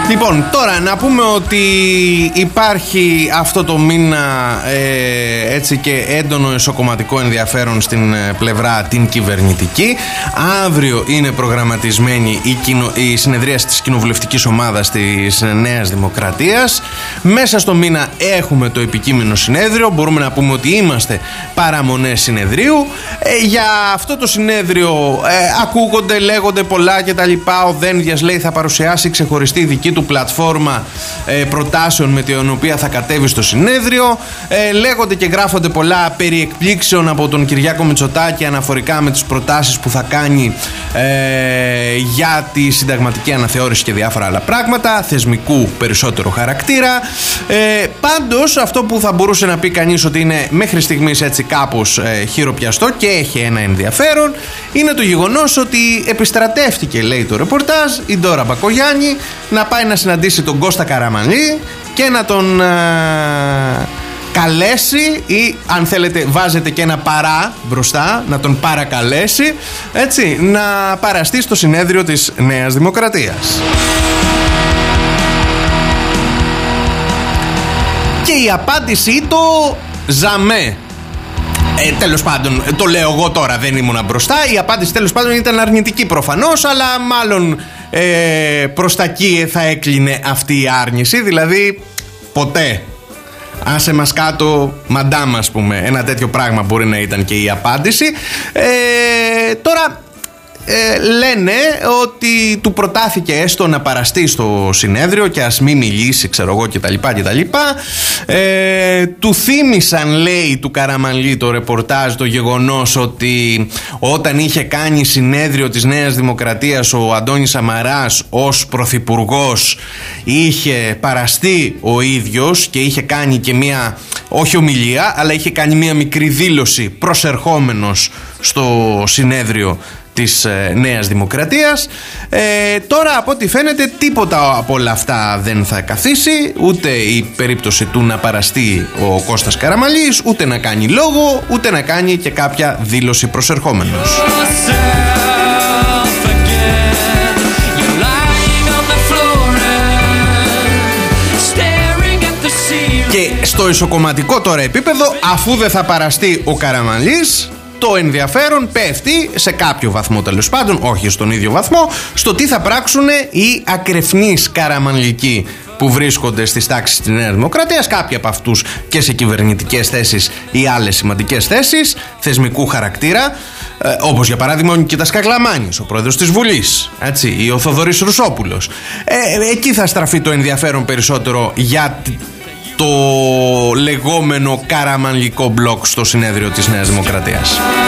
Λοιπόν, τώρα να πούμε ότι υπάρχει αυτό το μήνα έτσι και έντονο εσωκομματικό ενδιαφέρον στην πλευρά την κυβερνητική. Αύριο είναι προγραμματισμένη η συνεδρίαση της κοινοβουλευτικής ομάδας της Νέας Δημοκρατίας. Μέσα στο μήνα έχουμε το επικείμενο συνέδριο. Μπορούμε να πούμε ότι είμαστε παραμονές συνεδρίου. Για αυτό το συνέδριο ακούγονται, λέγονται πολλά κτλ. Ο Δένδιας λέει θα παρουσιάσει ξεχωριστή δική του πλατφόρμα προτάσεων με την οποία θα κατέβει στο συνέδριο. Λέγονται και γράφονται πολλά περί εκπλήξεων από τον Κυριάκο Μητσοτάκη αναφορικά με τις προτάσεις που θα κάνει για τη συνταγματική αναθεώρηση και διάφορα άλλα πράγματα θεσμικού περισσότερο χαρακτήρα. Πάντως αυτό που θα μπορούσε να πει κανείς ότι είναι μέχρι στιγμής έτσι κάπως χειροπιαστό και έχει ένα ενδιαφέρον είναι το γεγονός ότι επιστρατεύτηκε, λέει το ρεπορτάζ, η Ντόρα Μπακογιάννη να πάει να συναντήσει τον Κώστα Καραμανλή και να τον καλέσει, ή αν θέλετε βάζετε και ένα παρά μπροστά, να τον παρακαλέσει έτσι, να παραστεί στο συνέδριο της Νέας Δημοκρατίας. Και η απάντησή του ζαμέ. Τέλος πάντων, το λέω εγώ τώρα, δεν ήμουνα μπροστά. Η απάντηση τέλος πάντων ήταν αρνητική προφανώς, αλλά μάλλον προς τα εκεί θα έκλεινε αυτή η άρνηση. Δηλαδή ποτέ. Άσε μας κάτω μαντάμ, ας πούμε. Ένα τέτοιο πράγμα μπορεί να ήταν και η απάντηση. Τώρα λένε ότι του προτάθηκε έστω να παραστεί στο συνέδριο και ας μην μιλήσει, ξέρω εγώ, κτλ. Του θύμισαν, λέει, του Καραμανλή το ρεπορτάζ το γεγονός ότι όταν είχε κάνει συνέδριο της Νέας Δημοκρατίας ο Αντώνης Σαμαράς ως πρωθυπουργός είχε παραστεί ο ίδιος και είχε κάνει και μία, όχι ομιλία, αλλά είχε κάνει μία μικρή δήλωση προσερχόμενος στο συνέδριο της Νέας Δημοκρατίας. Τώρα από ό,τι φαίνεται τίποτα από όλα αυτά δεν θα καθίσει, ούτε η περίπτωση του να παραστεί ο Κώστας Καραμανλής, ούτε να κάνει λόγο, ούτε να κάνει και κάποια δήλωση προσερχόμενος. Και στο ισοκομματικό τώρα επίπεδο, αφού δεν θα παραστεί ο Καραμανλής, το ενδιαφέρον πέφτει σε κάποιο βαθμό, τέλος πάντων, όχι στον ίδιο βαθμό, στο τι θα πράξουν οι ακρεφνείς καραμανλικοί που βρίσκονται στις τάξεις της Νέας Δημοκρατίας, κάποιοι από αυτούς και σε κυβερνητικές θέσεις ή άλλες σημαντικές θέσεις θεσμικού χαρακτήρα, όπως για παράδειγμα ο Νικήτας Κακλαμάνης, ο πρόεδρος της Βουλής, έτσι, ή ο Θοδωρής Ρουσόπουλος. Εκεί θα στραφεί το ενδιαφέρον περισσότερο για το λεγόμενο καραμανλικό μπλοκ στο συνέδριο της Νέας Δημοκρατίας.